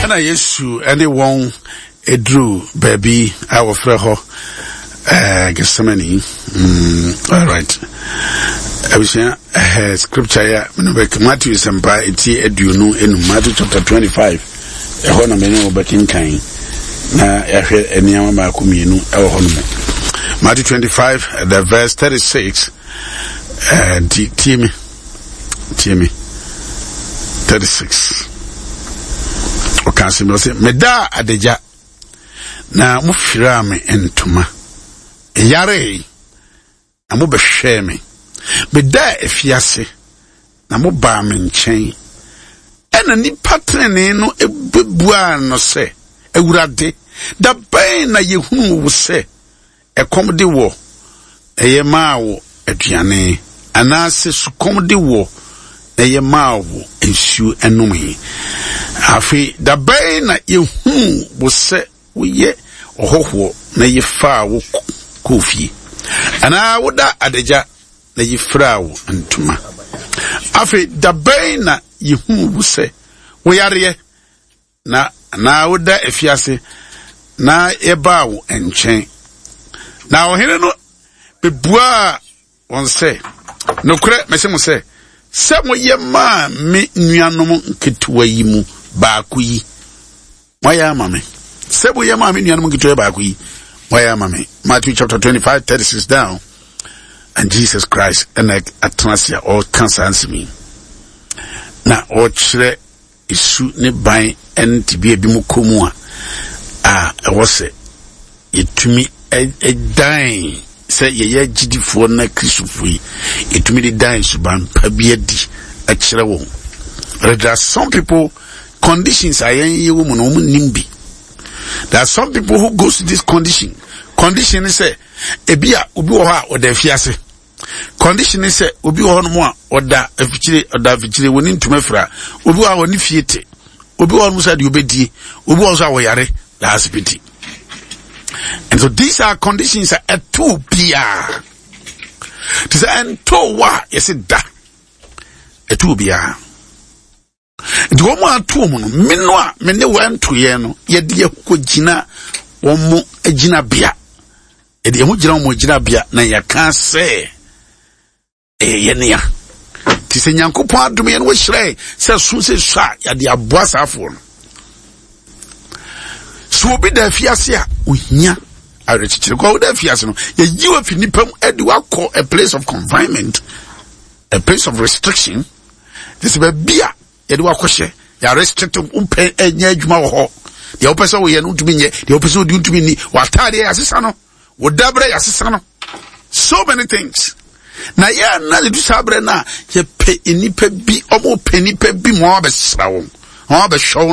Ana Yesu anyone edru baby our freho Gethsemane. All right. I was scripture ya Matthew sempa eti eduonu enu Matthew chapter 25. Eho na mene obakin kan na yahwe eniama ma akumienu eho hono. Matthew 25 the verse 36 Tiemi 36. Okansimo se meda adeja na mufira me entoma yare na mo behwe me meda efiase na mo ba me nchen ena ni patrene no ebebua no se ewurade da ban na yehunu wo se ekom de wo eye maawo aduane anase sukom de wo eye maawo ensu enome afi da ban na yehunu wo se woye ohoho na yefa wo kofi ana woda adeja na yefra wo ntuma afi da ban na yehunu wo se wo yare na woda efiase na eba wo enchen na ohene no bebua won se nokre mesemo se moye ma me nuanom nketewa yi mu baako yi moya mame se moye ma me nuanom nketewa baako yi moya mame. Matthew chapter 25 36 down. And Jesus Christ and atmosphere all cancer answer me na o chere isu ne ban ntibia bi mu komu a ewo se yetumi edan se ye gidifo na Christopher yetumi de dan suban pabia di a chere wo. There are some people conditions are ye wo no mu nimbi. There are some people who goes to this condition is say ebia obi wo ha oda fiase. Condition is say obi wo no mo a oda afichire woni ntuma fra obi wo woni fiete obi wo no sa de obedi obi wo so awoyare last pity. And so these are conditions at 2 pia. This and to wa yes da at 2 pia. The woman to minwa mene went to ye no ye de ko gina wo mo agina bia e de ho gina mo gina bia na ya kan se ye ne ya ti se Nyankopon adom ye no wo hire se su se sha ya de aboa safo no so obi da fiase a ohia arechichire ko da fiase no ye yiwa fi nipam edi wa call a place of confinement, a place of restriction. This be bia yede wa kohye ya restrict umpe enya adwuma wo ho de opese wo ye no ntumi nye de opese wo di ntumi ni watade ya sesa no wo dabre ya sesa no, so many things na ya na de sabre na ye pe enipa bi omo pe nipa bi mo abesra wo